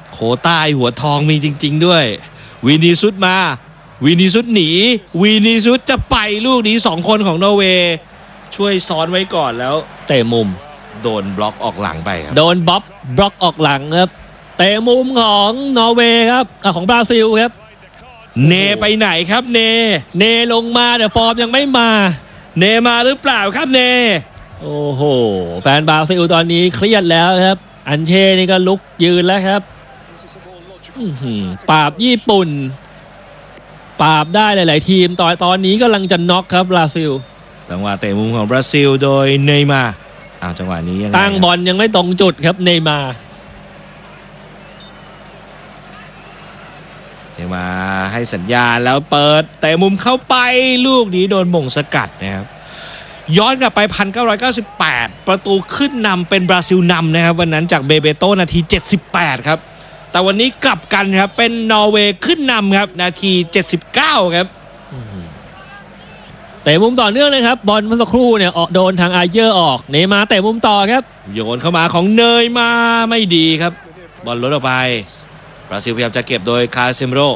โคต้าหัวทองมีจริงๆด้วยวินิซุสมาวินิซุสหนีวินิซุสจะไปลูกนี้2คนของนอร์เวย์ช่วยซ้อนไว้ก่อนแล้วเตะมุมโดนบล็อกออกหลังไปครับโดนบล็อกออกหลังครับเตะมุมของนอร์เวย์ครับของบราซิลครับเนไปไหนครับเนลงมาแต่ฟอร์มยังไม่มาเนมาหรือเปล่าครับเนโอ้โหแฟนบราซิลตอนนี้เครียดแล้วครับอันเช่นี่ก็ลุกยืนแล้วครับปราบญี่ปุ่นปราบได้หลายๆทีมตอนนี้กำลังจะน็อกครับบราซิลจังหวะเตะมุมของบราซิลโดยเนย์มาร์จังหวะนี้ยังไงตั้งบอลยังไม่ตรงจุดครับเนย์มาร์ให้สัญญาณแล้วเปิดเตะมุมเข้าไปลูกนี้โดนหม่งสกัดนะครับย้อนกลับไป 1998 ประตูขึ้นนำเป็นบราซิลนำนะครับวันนั้นจากเบเบโตนาที78ครับแต่วันนี้กลับกันครับเป็นนอร์เวย์ขึ้นนำครับนาที79ครับเตะมุมต่อเนื่องเลยครับบอลเมื่อสักครู่เนี่ยโดนทางไอเยอร์ออกเนย์มาร์เตะมุมต่อครับโยนเข้ามาของเนยมาไม่ดีครับบอลลดออกไปบราซิลพยายามจะเก็บโดยคาเซมิโร่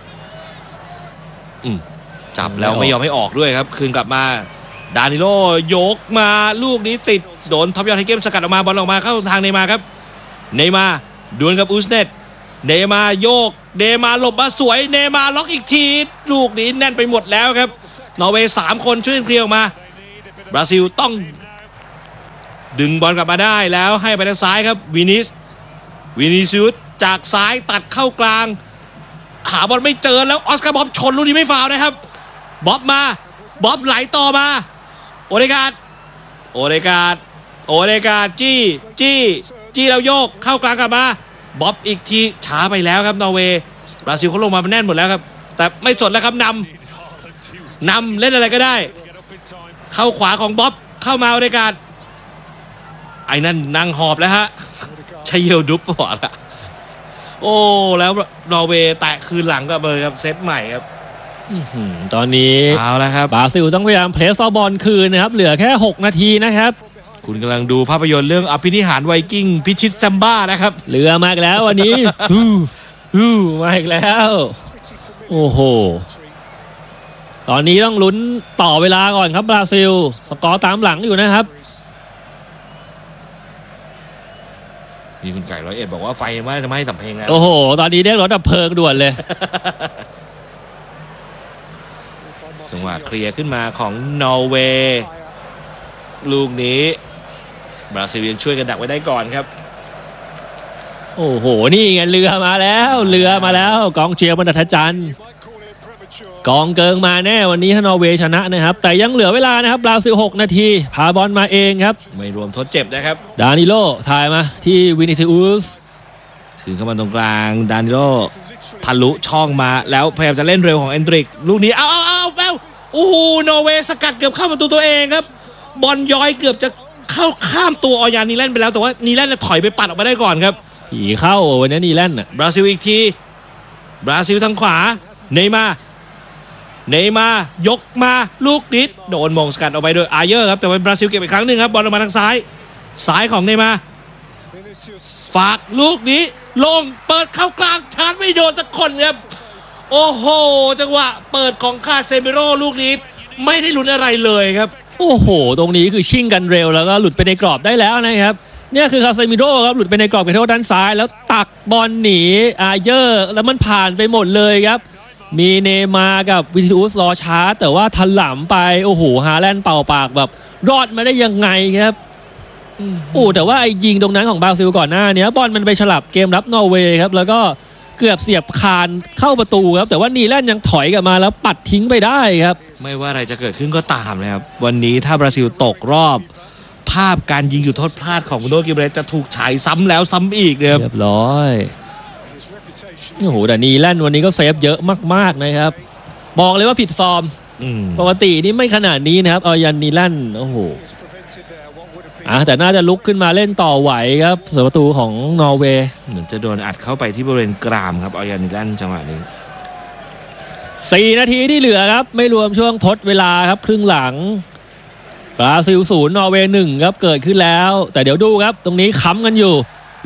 จับแล้วไม่ยอมให้ออกด้วยครับคืนกลับมาดานิโลยกมาลูกนี้ติดโดนท็อปยอดไฮเกมสกัดออกมาบอลออกมาเข้าทางเนย์มาร์ครับเนย์มาร์ดวลกับอุสเนตเนย์มาร์โยกเนย์มาร์หลบมาสวยเนย์มาร์ล็อกอีกทีลูกนี้แน่นไปหมดแล้วครับนอร์เวย์3คนช่วยเคลียร์ออกมาบราซิลต้องดึงบอลกลับมาได้แล้วให้ไปทางซ้ายครับวินิซิอุสจากซ้ายตัดเข้ากลางหาบอลไม่เจอแล้วออสการ์บ๊อบชนลูกนี้ไม่ฟาวล์นะครับบ๊อบไหลต่อมาโอเดการ์ดจี้แล้วโยกเข้ากลางกลับมาบ๊อบอีกทีช้าไปแล้วครับนอร์เวย์บราซิลเขาลงมาแน่นหมดแล้วครับแต่ไม่สนแล้วครับนำเล่นอะไรก็ได้เข้าขวาของบ๊อบเข้ามาโอเดการ์ดไอ้นั่นนั่งหอบแล้วฮะชัยเยลดุบหัวละโอ้แล้วนอร์เวย์แตะคืนหลังกับเบอร์ครับเซตใหม่ครับตอนนี้เอาแล้วครับบราซิลต้องพยายามเพลสบอลคืนนะครับเหลือแค่6นาทีนะครับคุณกำลังดูภาพยนตร์เรื่องอภินิหารไวกิ้งพิชิตซัมบ้านะครับเรือมาอีกแล้ววันนี้มาอีกแล้วโอ้โหตอนนี้ต้องลุ้นต่อเวลาก่อนครับบราซิลสกอร์ตามหลังอยู่นะครับมีคุณไก่101บอกว่าไฟไม่จะไม่ให้สัมเพลงแล้วโอ้โหตอนนี้เรียกรถดับเพลิงด่วนเลยจังหวะเคลียร์ขึ้นมาของนอร์เวย์ลูกนี้บราซิลยังช่วยกันดักไว้ได้ก่อนครับโอ้โหนี่ไงเรือมาแล้วกองเชียร์บนอัธจันทร์กองเกิงมาแน่วันนี้ถ้านอร์เวย์ชนะนะครับแต่ยังเหลือเวลานะครับบราซิล6นาทีพาบอลมาเองครับไม่รวมทดเจ็บนะครับดานิโลถ่ายมาที่วินิซิอุสคืนเข้ามาตรงกลางดานิโลทะลุช่องมาแล้วพยายามจะเล่นเร็วของเอนดริกลูกนี้เอาโอ้โหนอร์เวย์สกัดเกือบเข้าประตูตัวเองครับบอลย้อยเกือบจะเข้าข้ามตัวออยานีแลนด์ไปแล้วแต่ว่านีแลนด์ถอยไปปัดออกมาได้ก่อนครับผีเข้าวันนี้นีแลนด์บราซิลอีกทีบราซิลทางขวาเนย์มาร์ยกมาลูกนิดโดนมงสกัดออกไปโดยอาเยอร์ครับแต่เป็นบราซิลเก็บอีกครั้งหนึ่งครับบอลออกมาทางซ้ายของเนย์มาร์ฝากลูกนี้ลงเปิดเข้ากลางชาร์จไม่โดนสักคนครับโอ้โหจังหวะเปิดของคาเซมิโร่ลูกนี้ไม่ได้ลุ้นอะไรเลยครับโอ้โหตรงนี้คือชิ่งกันเร็วแล้วก็หลุดไปในกรอบได้แล้วนะครับเนี่ยคือคาเซมิโร่ครับหลุดไปในกรอบเขตโทษด้านซ้ายแล้วตักบอลหนีอาเยอร์แล้วมันผ่านไปหมดเลยครับมีเนย์มาร์กับวินิซิอุสรอช้าแต่ว่าทันหลังไปโอ้โหฮาแลนด์เป่าปากแบบรอดมาได้ยังไงครับแต่ว่าไอ้ยิงตรงนั้นของบราซิลก่อนหน้านี้บอลมันไปฉลับเกมรับนอร์เวย์ครับแล้วก็เกือบเสียบคานเข้าประตูครับแต่ว่านีแลนด์ยังถอยกลับมาแล้วปัดทิ้งไปได้ครับไม่ว่าอะไรจะเกิดขึ้นก็ตามนะครับวันนี้ถ้าบราซิลตกรอบภาพการยิงจุดโทษพลาดของโดกิเบเรสจะถูกฉายซ้ำแล้วซ้ำอีกเลยเรียบร้อยโอ้โหแต่นีแลนด์วันนี้ก็เซฟเยอะมากๆนะครับบอกเลยว่าผิดฟอร์มปกตินี่ไม่ขนาดนี้นะครับเอายันนีแลนด์โอ้โหแต่น่าจะลุกขึ้นมาเล่นต่อไหวครับเสือประตูของนอร์เวย์เหมือนจะโดนอัดเข้าไปที่บริเวณกรามครับเอายันนีแลนด์จังหวะนี้ 4นาทีที่เหลือครับไม่รวมช่วงทดเวลาครับครึ่งหลังบราซิล0นอร์เวย์1ครับเกิดขึ้นแล้วแต่เดี๋ยวดูครับตรงนี้ค้ำกันอยู่